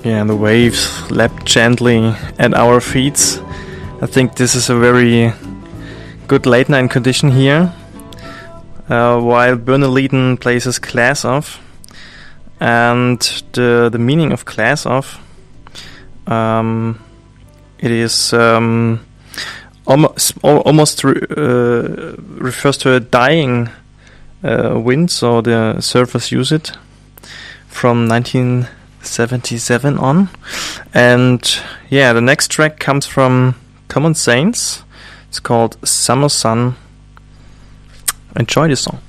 Yeah, the waves lap gently at our feet. I think this is a very good late night condition here. While Bernaliden plays Class Off. And the meaning of Class Off, it is almost refers to a dying wind, so the surfers use it from 1977 on. And yeah, the next track comes from Common Saints. It's called Summer Sun. Enjoy the song.